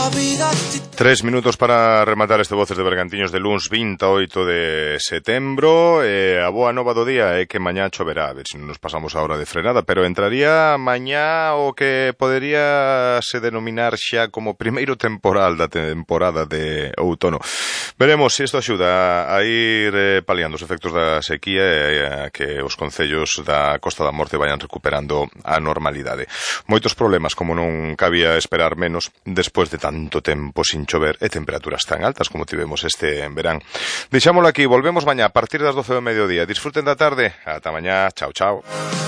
3 minutos para rematar este Voces de Bergantiños de luns 28 de setembro. A boa nova do día é que mañá choverá, a ver se non nos pasamos a hora de frenada, pero entraría mañá o que podería se denominar xa como primeiro temporal da temporada de outono. Veremos se isto axuda a ir paliando os efectos da sequía e a que os concellos da Costa da Morte vayan recuperando a normalidade. Moitos problemas, como non cabía esperar menos, despois de tanto tempo sin chover e temperaturas tan altas como tivemos este verán. Deixámolo aquí, volvemos mañá a partir das 12 do mediodía. Disfruten da tarde, ata mañá, chao, chao.